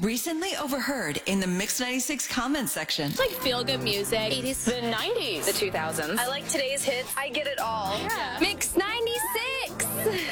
Recently overheard in the Mix 96 comment section. It's like feel-good music. 80s. The 90s. The 2000s. I like today's hits. I get it all. Yeah. Mix